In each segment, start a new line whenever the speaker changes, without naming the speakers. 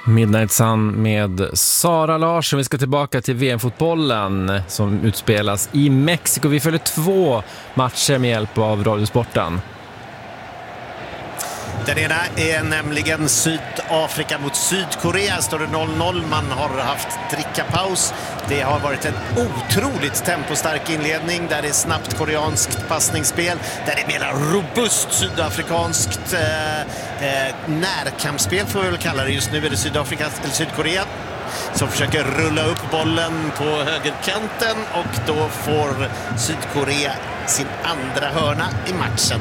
Midnight Sun med Sara Larsson. Vi ska tillbaka till VM-fotbollen som utspelas i Mexiko. Vi följer 2 matcher med hjälp av Radiosporten.
Den ena är nämligen Sydafrika mot Sydkorea. Står det 0-0. Man har haft drickapaus. Det har varit en otroligt tempostark inledning där det är snabbt koreanskt passningsspel. Där det är mer robust sydafrikanskt närkampsspel får vi väl kalla det. Just nu är det Sydkorea som försöker rulla upp bollen på högerkanten och då får Sydkorea sin andra hörna i matchen.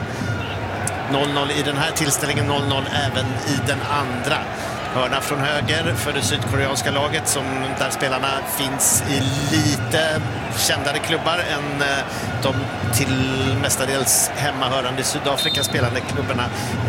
0-0 i den här tillställningen, 0-0 även i den andra. Hörna från höger för det sydkoreanska laget där spelarna finns i lite kändare klubbar än de till mestadels hemmahörande Sydafrika spelande klubbarna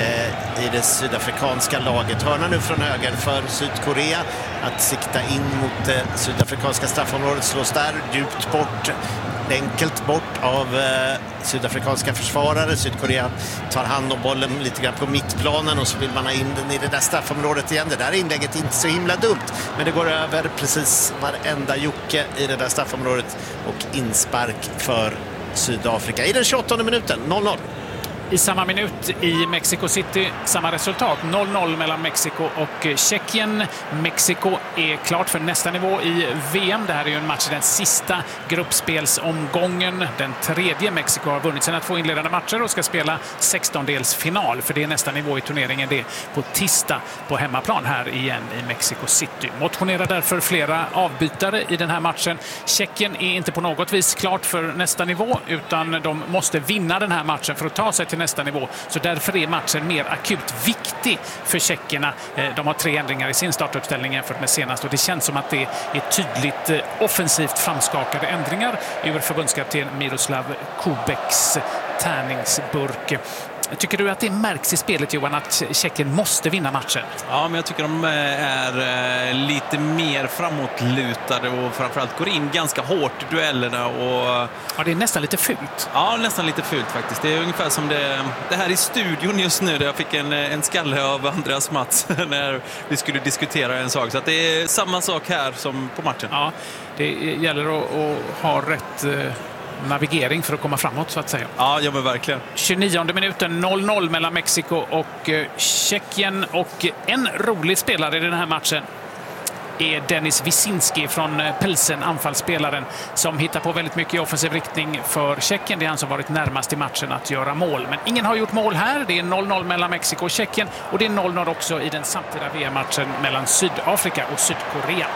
i det sydafrikanska laget. Hörna nu från höger för Sydkorea att sikta in mot det sydafrikanska straffområdet, slås där djupt bort. Enkelt bort av sydafrikanska försvarare. Sydkorea tar hand om bollen lite grann på mittplanen och så vill man ha in den i det där straffområdet igen. Det där inlägget är inte så himla dumt, men det går över precis varenda jocke i det där straffområdet och inspark för Sydafrika i den 28:e minuten, 0-0.
I samma minut i Mexico City, samma resultat, 0-0 mellan Mexiko och Tjeckien. Mexiko är klart för nästa nivå i VM. Det här är ju en match i den sista gruppspelsomgången. Den tredje. Mexiko har vunnit sina 2 inledande matcher och ska spela 16-delsfinal. För det är nästa nivå i turneringen. Det är på tisdag på hemmaplan här igen i Mexico City. Motionerar därför flera avbytare i den här matchen. Tjeckien är inte på något vis klart för nästa nivå, utan de måste vinna den här matchen för att ta sig till nästa nivå. Så därför är matchen mer akut viktig för tjeckerna. De har 3 ändringar i sin startuppställning jämfört med senast och det känns som att det är tydligt offensivt framskakade ändringar ur förbundskapten Miroslav Kubeks tärningsburk. Tycker du att det märks i spelet, Johan, att Tjeckien måste vinna matchen?
Ja, men jag tycker de är lite mer framåtlutade och framförallt går in ganska hårt i duellerna. Och...
Ja, det är nästan lite fult.
Ja, nästan lite fult faktiskt. Det är ungefär som det här i studion just nu där jag fick en skalle av Andreas Mats när vi skulle diskutera en sak. Så att det är samma sak här som på matchen.
Ja, det gäller att ha rätt... navigering för att komma framåt så att säga.
Ja, men verkligen.
29:e minuten, 0-0 mellan Mexiko och Tjeckien, och en rolig spelare i den här matchen är Denis Wisinski från Pilsen, anfallsspelaren som hittar på väldigt mycket i offensiv riktning för Tjeckien. Det är han som varit närmast i matchen att göra mål. Men ingen har gjort mål här. Det är 0-0 mellan Mexiko och Tjeckien och det är 0-0 också i den samtida VM-matchen mellan Sydafrika och Sydkorea.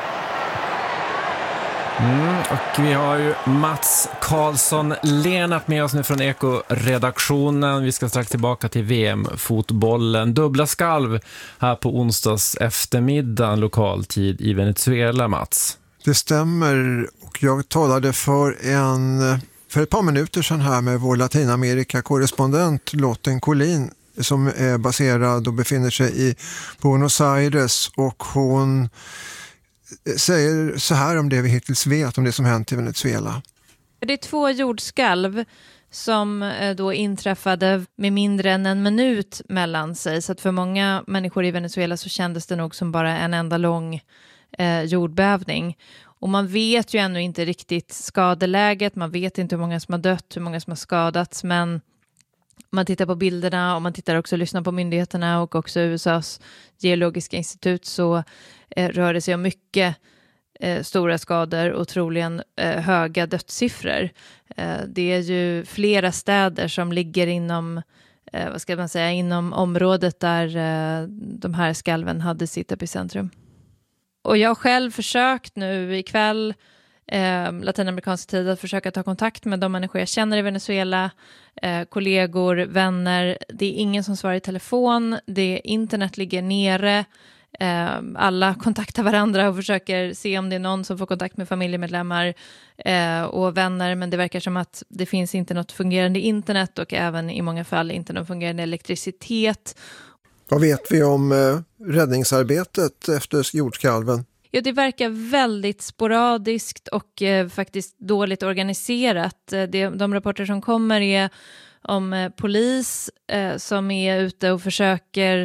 Och vi har ju Mats Karlsson Lennart med oss nu från Eko-redaktionen. Vi ska strax tillbaka till VM-fotbollen. Dubbla skalv här på onsdags eftermiddag lokaltid i Venezuela, Mats.
Det stämmer, och jag talade för ett par minuter sedan här med vår Latinamerika-korrespondent Lotten Collin som är baserad och befinner sig i Buenos Aires, och hon säger så här om det vi hittills vet om det som hänt i Venezuela.
Det är 2 jordskalv som då inträffade med mindre än en minut mellan sig. Så att för många människor i Venezuela så kändes det nog som bara en enda lång jordbävning. Och man vet ju ännu inte riktigt skadeläget. Man vet inte hur många som har dött, hur många som har skadats. Men om man tittar på bilderna och man tittar också och lyssnar på myndigheterna och också USAs geologiska institut, så rör det sig om mycket stora skador och troligen höga dödssiffror. Det är ju flera städer som ligger inom inom området där de här skalven hade sitt epicentrum. Och jag har själv försökt nu ikväll latinamerikansk tid att försöka ta kontakt med de människor jag känner i Venezuela, kollegor, vänner. Det är ingen som svarar i telefon, internet ligger nere. Alla kontaktar varandra och försöker se om det är någon som får kontakt med familjemedlemmar och vänner, men det verkar som att det finns inte något fungerande internet och även i många fall inte någon fungerande elektricitet.
Vad vet vi om räddningsarbetet efter jordskalven?
Ja, det verkar väldigt sporadiskt och faktiskt dåligt organiserat. De rapporter som kommer är om polis som är ute och försöker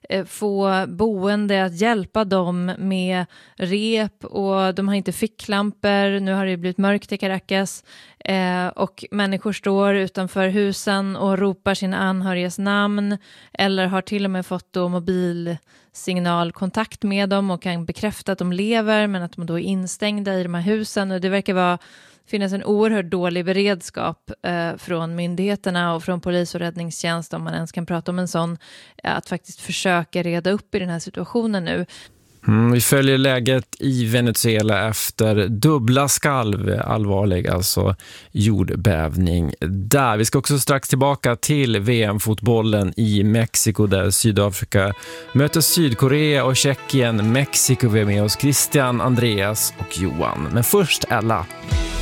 få boende att hjälpa dem med rep, och de har inte ficklampor. Nu har det blivit mörkt i Caracas och människor står utanför husen och ropar sina anhörigas namn, eller har till och med fått då mobilsignalkontakt med dem och kan bekräfta att de lever, men att de då är instängda i de här husen. Och det verkar finnas en oerhört dålig beredskap från myndigheterna och från polis och räddningstjänst, om man ens kan prata om en sån, att faktiskt försöka reda upp i den här situationen nu.
Vi följer läget i Venezuela efter dubbla skalv, allvarlig alltså jordbävning där. Vi ska också strax tillbaka till VM-fotbollen i Mexiko, där Sydafrika möter Sydkorea och Tjeckien. Mexiko, vi är med oss Christian, Andreas och Johan. Men först Ella.